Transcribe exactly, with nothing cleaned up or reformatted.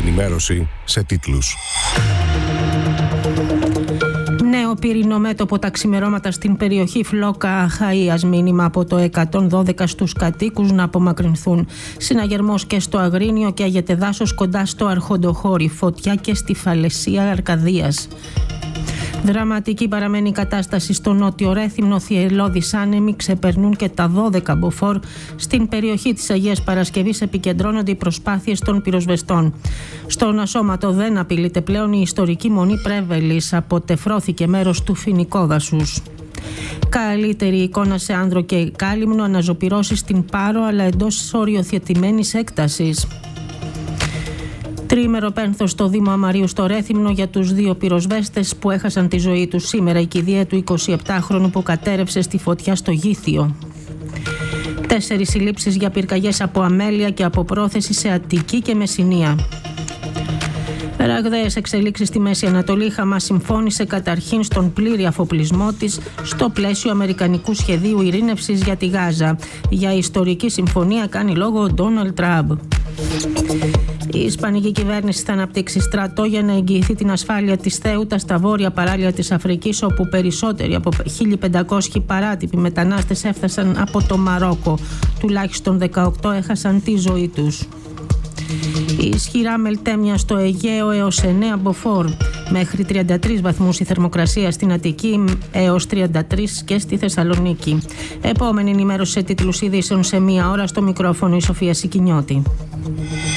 ενημέρωση σε τίτλους. Νέο πυρηνό μέτωπο τα ξημερώματα στην περιοχή Φλόκα Αχαΐας. Μήνυμα από το εκατόν δώδεκα στους κατοίκους να απομακρυνθούν. Συναγερμός και στο Αγρίνιο και αγεται δάσος κοντά στο Αρχοντοχώρι. Φωτιά και στη Φαλαισία Αρκαδίας. Δραματική παραμένει η κατάσταση στο νότιο Ρέθυμνο. Θυελλώδεις άνεμοι ξεπερνούν και τα δώδεκα μποφόρ. Στην περιοχή της Αγίας Παρασκευής επικεντρώνονται οι προσπάθειες των πυροσβεστών. Στον Ασώματο δεν απειλείται πλέον η ιστορική μονή Πρέβελης. Αποτεφρώθηκε μέρος του φοινικόδασους. Καλύτερη εικόνα σε Άνδρο και Κάλυμνο. Αναζωπυρώσεις στην Πάρο αλλά εντός οριοθετημένης έκτασης. Τρίμερο πένθος στο Δήμο Αμαρίου στο Ρέθυμνο για τους δύο πυροσβέστες που έχασαν τη ζωή τους σήμερα. Η κηδεία του εικοσιεπτάχρονου που κατέρευσε στη φωτιά στο Γήθιο. Τέσσερις συλλήψεις για πυρκαγιές από αμέλεια και από πρόθεση σε Αττική και Μεσσηνία. Ραγδαίες εξελίξεις στη Μέση Ανατολή. Η Χαμάς συμφώνησε καταρχήν στον πλήρη αφοπλισμό της στο πλαίσιο αμερικανικού σχεδίου ειρήνευσης για τη Γάζα. Για ιστορική συμφωνία κάνει λόγο ο Ντόναλντ Τραμπ. Η Ισπανική κυβέρνηση θα αναπτύξει στρατό για να εγγυηθεί την ασφάλεια της Θέουτα στα βόρεια παράλια της Αφρικής, όπου περισσότεροι από χίλια πεντακόσιοι παράτυποι μετανάστες έφτασαν από το Μαρόκο. Τουλάχιστον δεκαοκτώ έχασαν τη ζωή τους. Η ισχυρά μελτέμια στο Αιγαίο έως εννέα μποφόρ. Μέχρι τριάντα τρεις βαθμούς η θερμοκρασία στην Αττική έως τριάντα τρεις και στη Θεσσαλονίκη. Επόμενη ενημέρωση σε τίτλους ειδήσεων σε μία ώρα. Στο μικρόφωνο η Σοφία Σικινιώτη.